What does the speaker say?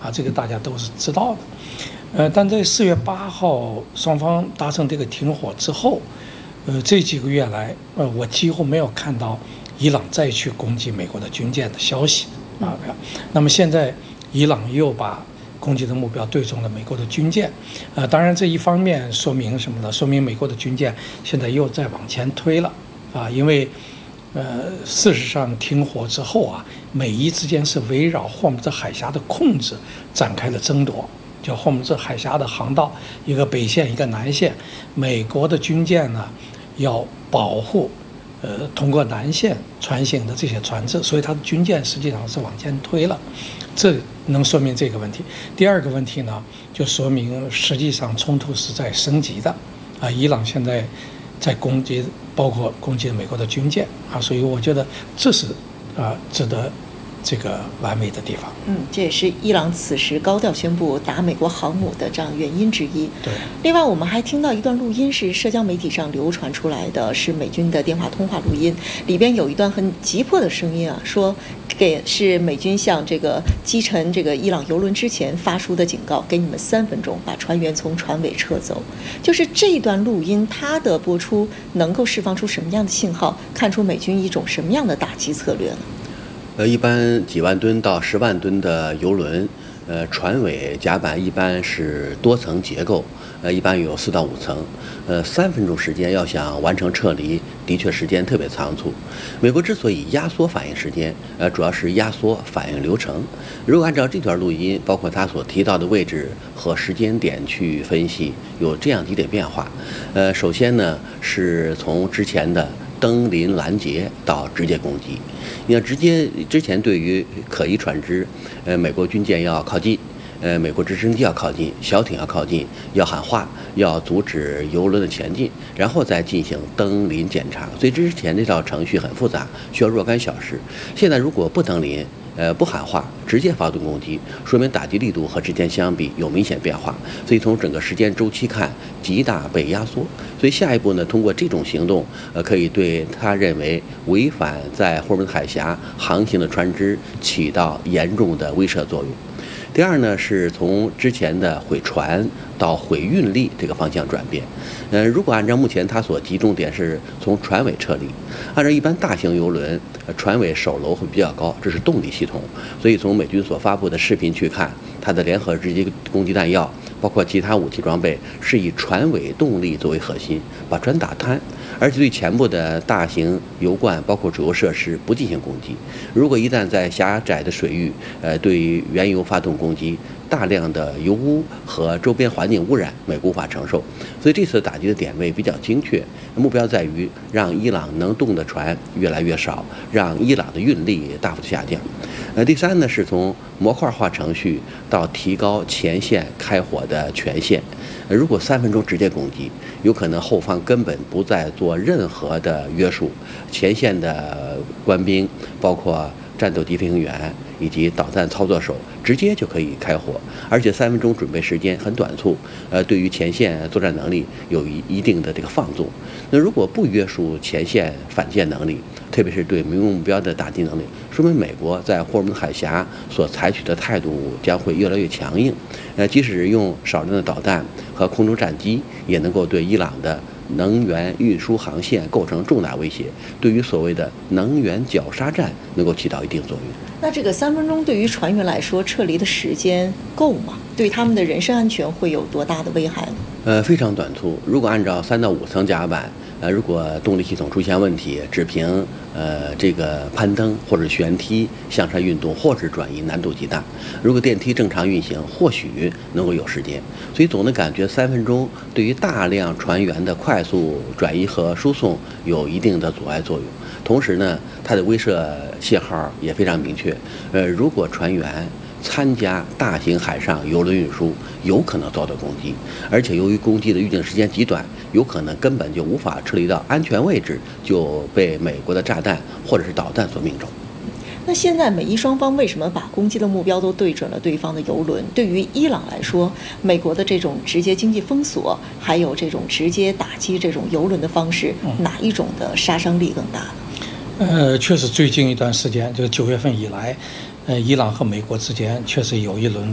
这个大家都是知道的。但在4月8号双方达成这个停火之后，这几个月来，我几乎没有看到伊朗再去攻击美国的军舰的消息那么现在伊朗又把攻击的目标对中了美国的军舰，当然这一方面说明什么呢？说明美国的军舰现在又在往前推了因为事实上停火之后美伊之间是围绕霍姆兹海峡的控制展开了争夺。就霍姆兹海峡的航道，一个北线一个南线，美国的军舰呢要保护通过南线船行的这些船只，所以它的军舰实际上是往前推了，这能说明这个问题。第二个问题呢，就说明实际上冲突是在升级的伊朗现在在攻击，包括攻击美国的军舰所以我觉得这是值得这个完美的地方。 这也是伊朗此时高调宣布打美国航母的这样原因之一。 对。 另外，我们还听到一段录音是社交媒体上流传出来的，是美军的电话通话录音，里边有一段很急迫的声音说是美军向这个击沉这个伊朗油轮之前发出的警告，给你们3分钟把船员从船尾撤走。就是这一段录音，它的播出能够释放出什么样的信号，看出美军一种什么样的打击策略呢？ 一般几万吨到10万吨的油轮，船尾甲板一般是多层结构，一般有4到5层。3分钟时间要想完成撤离，的确时间特别仓促。美国之所以压缩反应时间，主要是压缩反应流程。如果按照这段录音，包括他所提到的位置和时间点去分析，有这样几点变化。首先呢，是从之前的登临拦截到直接攻击。你看，之前对于可疑船只，美国军舰要靠近，美国直升机要靠近，小艇要靠近，要喊话，要阻止油轮的前进，然后再进行登临检查。所以之前这套程序很复杂，需要若干小时。现在如果不登临，不喊话，直接发动攻击，说明打击力度和之前相比有明显变化，所以从整个时间周期看，极大被压缩。所以下一步呢，通过这种行动，可以对他认为违反在霍尔木兹海峡航行的船只起到严重的威慑作用。第二呢，是从之前的毁船到毁运力这个方向转变。如果按照目前它所集中点是从船尾撤离，按照一般大型油轮，船尾首楼会比较高，这是动力系统。所以从美军所发布的视频去看，它的联合直接攻击弹药，包括其他武器装备，是以船尾动力作为核心，把船打瘫，而且对前部的大型油罐，包括主油设施不进行攻击。如果一旦在狭窄的水域，对于原油发动攻击，大量的油污和周边环境污染，美国无法承受。所以这次打击的点位比较精确，目标在于让伊朗能动的船越来越少，让伊朗的运力大幅的下降。第三呢，是从模块化程序到提高前线开火的权限。如果3分钟直接攻击，有可能后方根本不再做任何的约束，前线的官兵，包括战斗机飞行员以及导弹操作手直接就可以开火，而且3分钟准备时间很短促，对于前线作战能力有一定的这个放纵。那如果不约束前线反舰能力，特别是对民用目标的打击能力，说明美国在霍尔木兹海峡所采取的态度将会越来越强硬。即使用少量的导弹和空中战机，也能够对伊朗的能源运输航线构成重大威胁，对于所谓的能源绞杀战能够起到一定作用。 那这个3分钟对于船员来说，撤离的时间够吗？对他们的人身安全会有多大的危害呢？ 非常短促。如果按照3到5层甲板，如果动力系统出现问题，只凭这个攀登或者旋梯向上运动或者转移难度极大。如果电梯正常运行，或许能够有时间。所以总的感觉3分钟对于大量船员的快速转移和输送有一定的阻碍作用。同时呢，它的威慑信号也非常明确。如果船员参加大型海上油轮运输，有可能遭到攻击，而且由于攻击的预定时间极短，有可能根本就无法撤离到安全位置，就被美国的炸弹或者是导弹所命中。 那现在美伊双方为什么把攻击的目标都对准了对方的油轮？对于伊朗来说，美国的这种直接经济封锁，还有这种直接打击这种油轮的方式，哪一种的杀伤力更大呢？ 确实最近一段时间，就是9月份以来，伊朗和美国之间确实有一轮